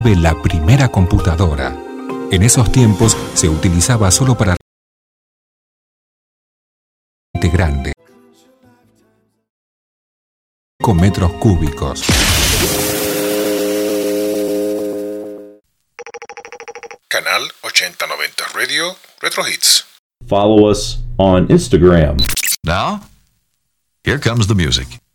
de la primera computadora. En esos tiempos se utilizaba solo para grande, con metros cúbicos. Canal 8090 Radio Retro Hits. Follow us on Instagram. Now, here comes the music.